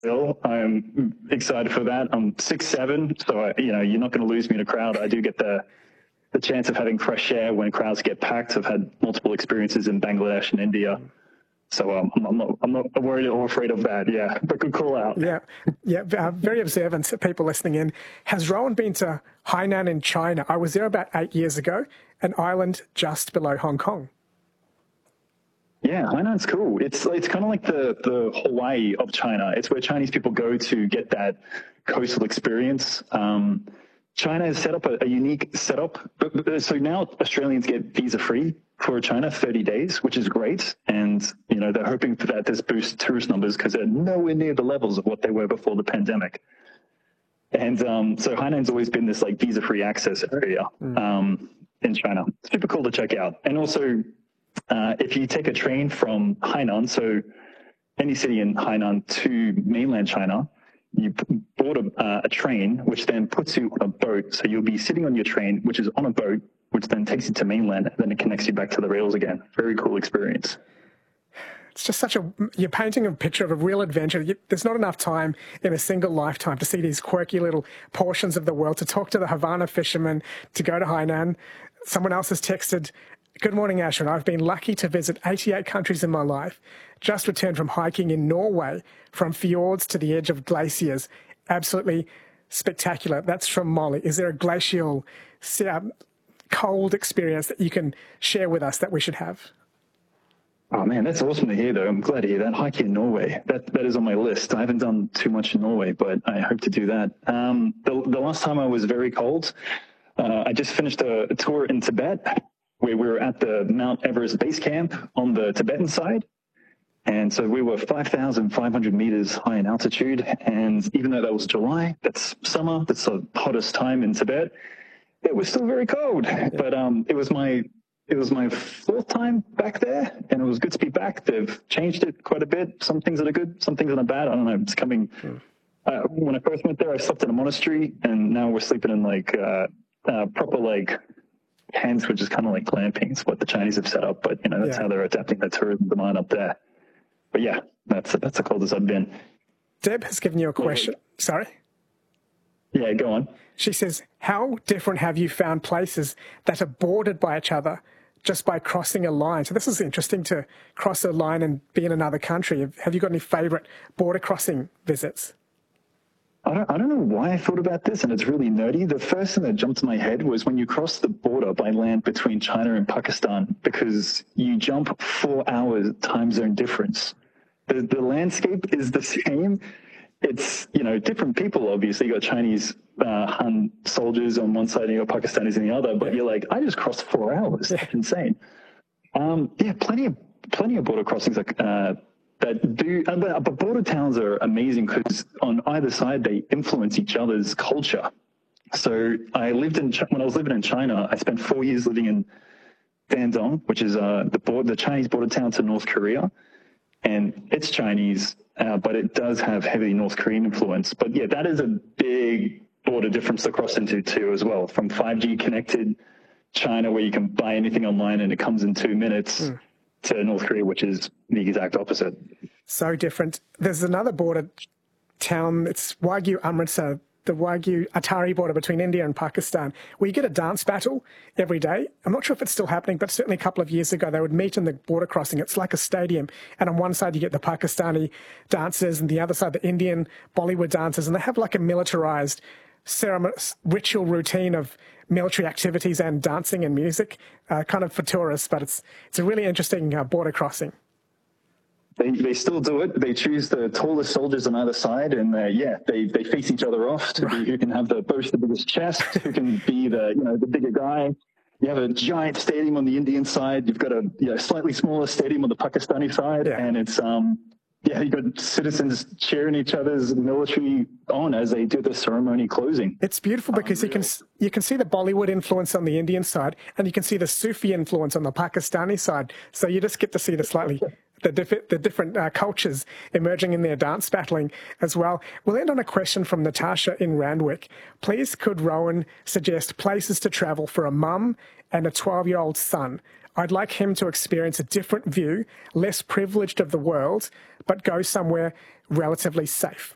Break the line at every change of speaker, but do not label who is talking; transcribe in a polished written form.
Bill. I'm excited for that. I'm 6'7", so you're not going to lose me in a crowd. I do get the chance of having fresh air when crowds get packed. I've had multiple experiences in Bangladesh and India, so I'm not worried or afraid of that. Yeah, but good call out.
Yeah. Very observant people listening in. Has Rowan been to Hainan in China? I was there about 8 years ago, an island just below Hong Kong.
Yeah, Hainan's cool. It's kind of like the Hawaii of China. It's where Chinese people go to get that coastal experience. China has set up a unique setup. So now Australians get visa-free for China, 30 days, which is great. And, they're hoping for that this boosts tourist numbers because they're nowhere near the levels of what they were before the pandemic. And so Hainan's always been this like visa-free access area in China. Super cool to check out. And also, if you take a train from Hainan, so any city in Hainan to mainland China, you board a train, which then puts you on a boat. So you'll be sitting on your train, which is on a boat, which then takes you to mainland, and then it connects you back to the rails again. Very cool experience.
It's just you're painting a picture of a real adventure. There's not enough time in a single lifetime to see these quirky little portions of the world, to talk to the Havana fishermen, to go to Hainan. Someone else has texted, "Good morning, Ashwin. I've been lucky to visit 88 countries in my life. Just returned from hiking in Norway, from fjords to the edge of glaciers. Absolutely spectacular." That's from Molly. Is there a glacial, cold experience that you can share with us that we should have?
Oh man, that's awesome to hear though. I'm glad to hear that. Hiking in Norway, that is on my list. I haven't done too much in Norway, but I hope to do that. The last time I was very cold, I just finished a tour in Tibet, where we were at the Mount Everest base camp on the Tibetan side. And so we were 5,500 meters high in altitude. And even though that was July, that's summer, that's the hottest time in Tibet, it was still very cold. Yeah. But it was my fourth time back there, and it was good to be back. They've changed it quite a bit. Some things that are good, some things that are bad. I don't know. It's coming. When I first went there, I slept in a monastery, and now we're sleeping in proper tents, which is kind of like glamping. It's what the Chinese have set up, but that's how they're adapting their tourism demand up there. But yeah, that's the coldest I've been.
Deb has given you a question. Sorry?
Yeah, go on.
She says, how different have you found places that are bordered by each other just by crossing a line? So this is interesting, to cross a line and be in another country. Have you got any favourite border crossing visits?
I don't know why I thought about this, and it's really nerdy. The first thing that jumped to my head was when you cross the border by land between China and Pakistan, because you jump 4 hours time zone difference. The landscape is the same. It's, different people, obviously. You got Chinese Han soldiers on one side and you got Pakistanis on the other, but you're like, I just crossed 4 hours. That's insane. Plenty of border crossings that do, but border towns are amazing because on either side they influence each other's culture. So when I was living in China, I spent 4 years living in Dandong, which is the Chinese border town to North Korea, and it's Chinese, but it does have heavy North Korean influence. But yeah, that is a big border difference to cross into too as well. From 5G connected China, where you can buy anything online and it comes in 2 minutes, to North Korea, which is the exact opposite.
So different. There's another border town, it's Wagyu Amritsar, the Wagyu Atari border between India and Pakistan, where you get a dance battle every day. I'm not sure if it's still happening, but certainly a couple of years ago, they would meet in the border crossing. It's like a stadium. And on one side, you get the Pakistani dancers, and the other side, the Indian Bollywood dancers. And they have like a militarized ritual routine of military activities and dancing and music, kind of for tourists. But it's a really interesting border crossing.
They still do it. They choose the tallest soldiers on either side, and they face each other off to be who can have the biggest chest, who can be the bigger guy. You have a giant stadium on the Indian side. You've got a slightly smaller stadium on the Pakistani side, and it's you've got citizens cheering each other's military on as they do the ceremony closing.
It's beautiful because you can see the Bollywood influence on the Indian side, and you can see the Sufi influence on the Pakistani side. So you just get to see the different cultures emerging in their dance battling as well. We'll end on a question from Natasha in Randwick. Please, could Rowan suggest places to travel for a mum and a 12-year-old son? I'd like him to experience a different view, less privileged of the world, but go somewhere relatively safe.